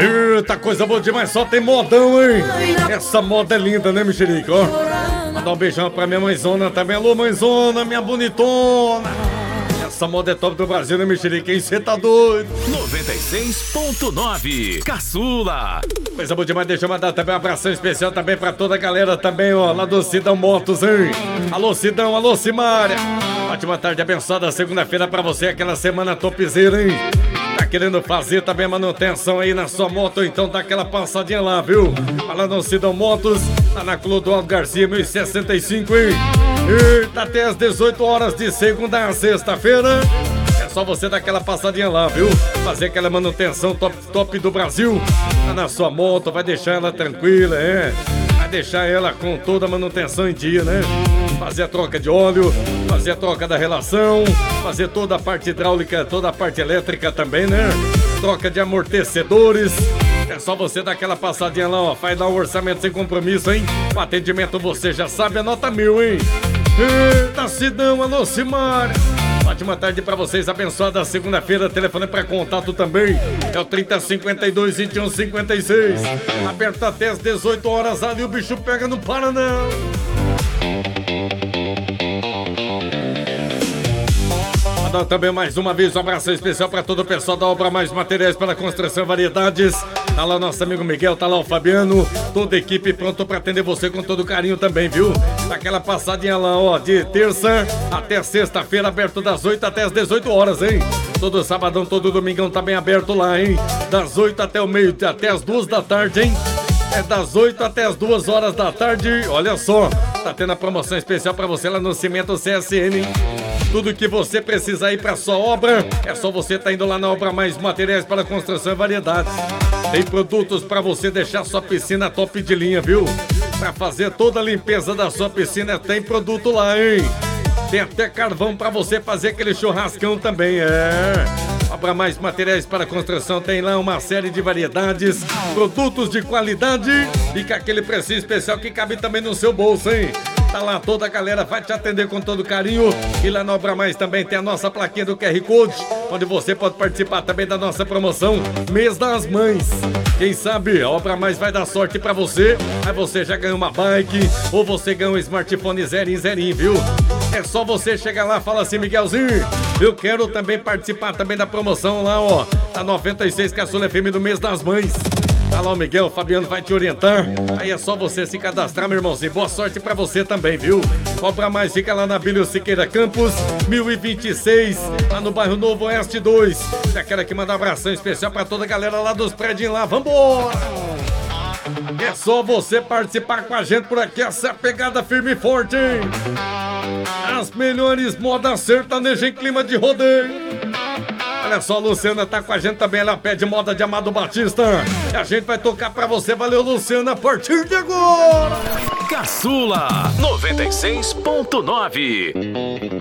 Eita, coisa boa demais, só tem modão, hein? Essa moda é linda, né, Mexerica? Ó, mandar um beijão pra minha mãezona também. Alô, mãezona, minha bonitona. Essa moda é top do Brasil, né, Mexerica? Cê tá doido? 96.9 Caçula. Coisa boa demais, deixa eu mandar também um abração especial também pra toda a galera também, ó, lá do Sidão Motos, hein? Alô, Sidão, alô, Simária. Ótima tarde abençoada, segunda-feira pra você, aquela semana topzera, hein? Tá querendo fazer também manutenção aí na sua moto, então dá aquela passadinha lá, viu? Falando no Sidão Motos, tá na Clodoaldo Garcia, 1065, hein? Eita, até às 18 horas de segunda a sexta-feira. É só você dar aquela passadinha lá, viu? Fazer aquela manutenção top do Brasil. Tá na sua moto, vai deixar ela tranquila, vai deixar ela com toda a manutenção em dia, né? Fazer a troca de óleo, fazer a troca da relação, fazer toda a parte hidráulica, toda a parte elétrica também, né? Troca de amortecedores. É só você dar aquela passadinha lá, ó. Faz lá o orçamento sem compromisso, hein? O atendimento você já sabe, anota 1000, hein? Eita, Sidão, alô, Simária. Ótima tarde pra vocês, abençoada segunda-feira. Telefone pra contato também é o 3052-2156. Aberto até as 18 horas, ali o bicho pega, não para não. Mandar também mais uma vez um abraço especial pra todo o pessoal da Obra Mais Materiais para Construção e Variedades. Tá lá nosso amigo Miguel, tá lá o Fabiano, toda a equipe pronto pra atender você com todo carinho também, viu? Aquela passadinha lá, ó, de terça até sexta-feira, aberto das 8 até as 18 horas, hein? Todo sabadão, todo domingão tá bem aberto lá, hein? Das 8 até o meio, até as 2 da tarde, hein? É das 8 até as 2 horas da tarde, olha só, tá tendo a promoção especial pra você lá no Cimento CSN, hein? Tudo que você precisa aí pra sua obra, é só você tá indo lá na Obra Mais Materiais para Construção e Variedades. Tem produtos pra você deixar sua piscina top de linha, viu? Pra fazer toda a limpeza da sua piscina, tem produto lá, hein? Tem até carvão pra você fazer aquele churrascão também, Obra Mais Materiais para Construção tem lá uma série de variedades, produtos de qualidade e com aquele precinho especial que cabe também no seu bolso, hein? Tá lá, toda a galera vai te atender com todo carinho. E lá na Obra Mais também tem a nossa plaquinha do QR Code, onde você pode participar também da nossa promoção Mês das Mães. Quem sabe a Obra Mais vai dar sorte pra você. Aí você já ganha uma bike ou você ganha um smartphone zerinho, viu? É só você chegar lá e falar assim, Miguelzinho, eu quero também participar também da promoção lá, ó, da 96 Caçula FM do Mês das Mães. Tá lá o Miguel, o Fabiano vai te orientar. Aí é só você se cadastrar, meu irmãozinho. Boa sorte pra você também, viu? Obra Mais fica lá na Bílio Siqueira Campos, 1026, lá no bairro Novo Oeste 2. Já quero aqui mandar um abração especial pra toda a galera lá dos prédios lá. Vambora! É só você participar com a gente por aqui. Essa é a pegada firme e forte, hein? As melhores modas sertanejas em clima de rodeio. Olha só, a Luciana tá com a gente também, ela pede moda de Amado Batista. E a gente vai tocar pra você, valeu, Luciana, a partir de agora. Caçula 96.9.